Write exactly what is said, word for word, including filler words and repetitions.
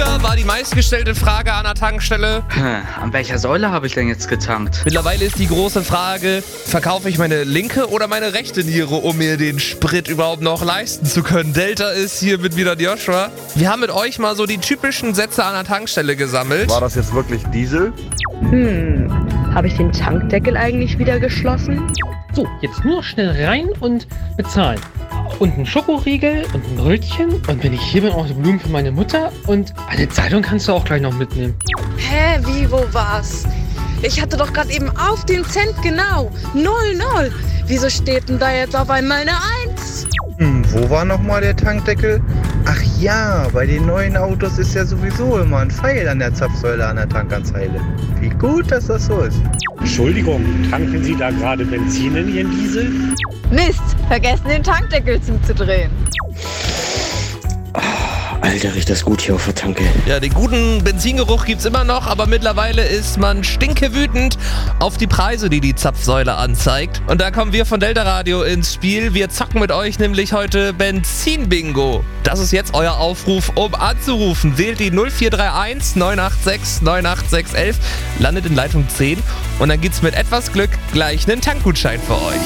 Früher war die meistgestellte Frage an der Tankstelle: Hm, an welcher Säule habe ich denn jetzt getankt? Mittlerweile ist die große Frage: Verkaufe ich meine linke oder meine rechte Niere, um mir den Sprit überhaupt noch leisten zu können? Delta ist hier mit wieder Joshua. Wir haben mit euch mal so die typischen Sätze an der Tankstelle gesammelt. War das jetzt wirklich Diesel? Hm, habe ich den Tankdeckel eigentlich wieder geschlossen? So, jetzt nur noch schnell rein und bezahlen. Und ein Schokoriegel und ein Brötchen. Und wenn ich hier bin, auch die Blumen für meine Mutter. Und eine Zeitung kannst du auch gleich noch mitnehmen. Hä, wie, wo, was? Ich hatte doch gerade eben auf den Cent genau. Null, null. Wieso steht denn da jetzt auf einmal eine Eins? Hm, wo war nochmal der Tankdeckel? Ach ja, bei den neuen Autos ist ja sowieso immer ein Pfeil an der Zapfsäule an der Tankanzeige. Wie gut, dass das so ist. Entschuldigung, tanken Sie da gerade Benzin in Ihren Diesel? Mist, vergessen den Tankdeckel zuzudrehen. Alter, riecht das gut hier auf der Tanke. Ja, den guten Benzingeruch gibt's immer noch, aber mittlerweile ist man stinkewütend auf die Preise, die die Zapfsäule anzeigt. Und da kommen wir von Delta Radio ins Spiel. Wir zocken mit euch nämlich heute Benzin-Bingo. Das ist jetzt euer Aufruf, um anzurufen. Wählt die null vier drei eins neun acht sechs neun acht sechs eins, landet in Leitung zehn und dann gibt's mit etwas Glück gleich einen Tankgutschein für euch.